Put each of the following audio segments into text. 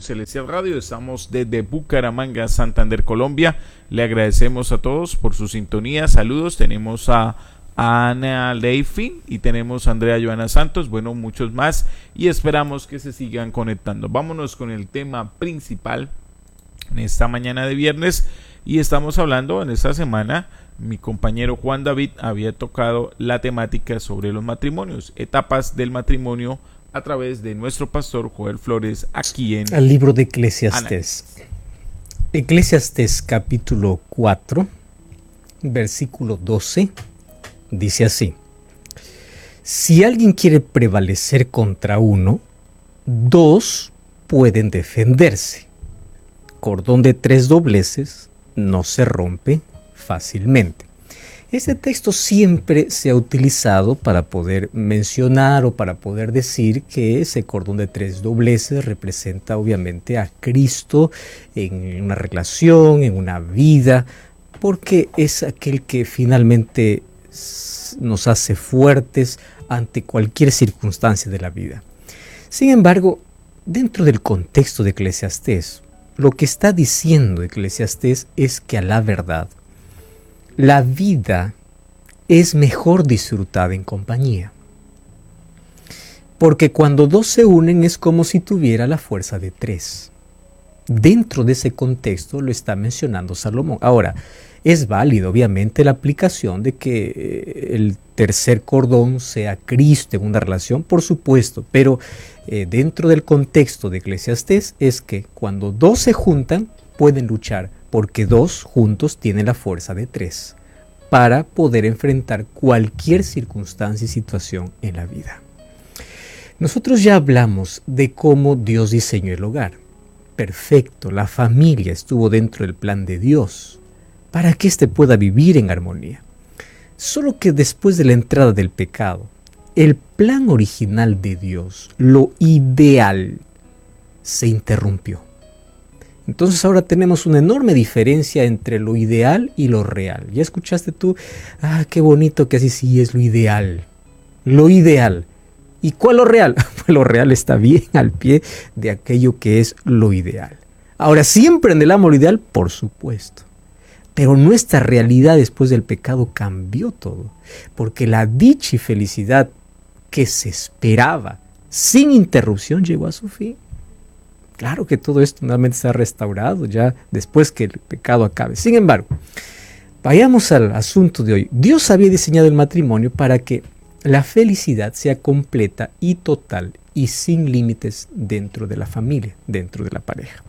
Celestial Radio. Estamos desde Bucaramanga, Santander, Colombia. Le agradecemos a todos por su sintonía. Saludos. Tenemos a Ana Leifin y tenemos a Andrea Joana Santos, bueno, muchos más, y esperamos que se sigan conectando. Vámonos con el tema principal en esta mañana de viernes, y estamos hablando en esta semana. Mi compañero Juan David había tocado la temática sobre los matrimonios, etapas del matrimonio, a través de nuestro pastor Joel Flores, aquí en el libro de Eclesiastés. Eclesiastés capítulo 4, versículo 12, dice así: si alguien quiere prevalecer contra uno, dos pueden defenderse. Cordón de 3 dobleces no se rompe fácilmente. Este texto siempre se ha utilizado para poder mencionar o para poder decir que ese cordón de 3 dobleces representa obviamente a Cristo en una relación, en una vida, porque es aquel que finalmente nos hace fuertes ante cualquier circunstancia de la vida. Sin embargo, dentro del contexto de Eclesiastés, lo que está diciendo Eclesiastés es que a la verdad, la vida es mejor disfrutada en compañía. Porque cuando dos se unen es como si tuviera la fuerza de 3. Dentro de ese contexto lo está mencionando Salomón. Ahora, es válido obviamente la aplicación de que el tercer cordón sea Cristo en una relación, por supuesto, pero dentro del contexto de Eclesiastés es que cuando dos se juntan pueden luchar, porque 2 juntos tienen la fuerza de 3 para poder enfrentar cualquier circunstancia y situación en la vida. Nosotros ya hablamos de cómo Dios diseñó el hogar. Perfecto, la familia estuvo dentro del plan de Dios para que éste pueda vivir en armonía. Solo que después de la entrada del pecado, el plan original de Dios, lo ideal, se interrumpió. Entonces ahora tenemos una enorme diferencia entre lo ideal y lo real. ¿Ya escuchaste tú? Ah, qué bonito que así sí es lo ideal. Lo ideal. ¿Y cuál lo real? Pues lo real está bien al pie de aquello que es lo ideal. Ahora, ¿siempre anhelamos lo ideal? Por supuesto. Pero nuestra realidad después del pecado cambió todo. Porque la dicha y felicidad que se esperaba sin interrupción llegó a su fin. Claro que todo esto nuevamente está restaurado ya después que el pecado acabe. Sin embargo, vayamos al asunto de hoy. Dios había diseñado el matrimonio para que la felicidad sea completa y total y sin límites dentro de la familia, dentro de la pareja.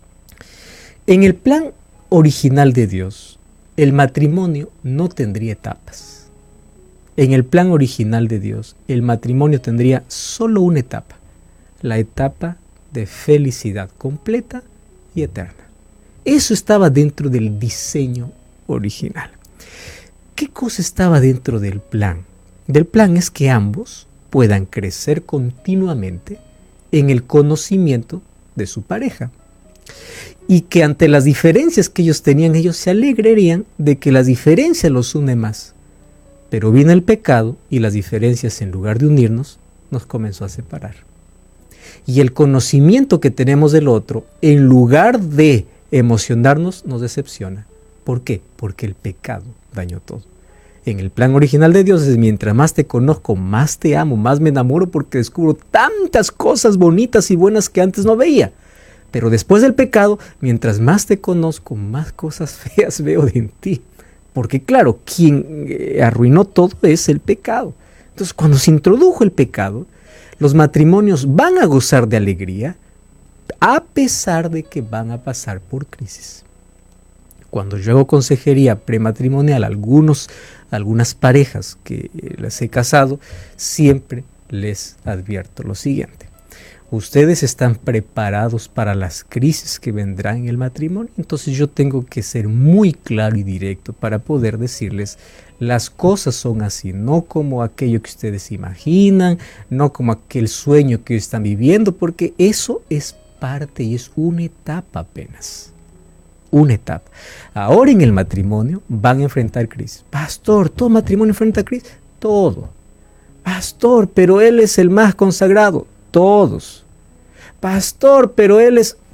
En el plan original de Dios, el matrimonio no tendría etapas. En el plan original de Dios, el matrimonio tendría solo una etapa, la etapa de felicidad completa y eterna. Eso estaba dentro del diseño original. ¿Qué cosa estaba dentro del plan? Del plan es que ambos puedan crecer continuamente en el conocimiento de su pareja. Y que ante las diferencias que ellos tenían, ellos se alegrarían de que las diferencias los une más. Pero vino el pecado y las diferencias, en lugar de unirnos, nos comenzó a separar. Y el conocimiento que tenemos del otro, en lugar de emocionarnos, nos decepciona. ¿Por qué? Porque el pecado dañó todo. En el plan original de Dios es: mientras más te conozco, más te amo, más me enamoro, porque descubro tantas cosas bonitas y buenas que antes no veía. Pero después del pecado, mientras más te conozco, más cosas feas veo en ti. Porque claro, quien arruinó todo es el pecado. Entonces, cuando se introdujo el pecado, los matrimonios van a gozar de alegría, a pesar de que van a pasar por crisis. Cuando yo hago consejería prematrimonial a algunas parejas que las he casado, siempre les advierto lo siguiente: ustedes están preparados para las crisis que vendrán en el matrimonio. Entonces yo tengo que ser muy claro y directo para poder decirles: las cosas son así, no como aquello que ustedes imaginan, no como aquel sueño que están viviendo, porque eso es parte y es una etapa apenas. Una etapa. Ahora en el matrimonio van a enfrentar crisis. Pastor, ¿todo matrimonio enfrenta crisis? Todo. Pastor, pero él es el más consagrado. Todos. Pastor, pero él es...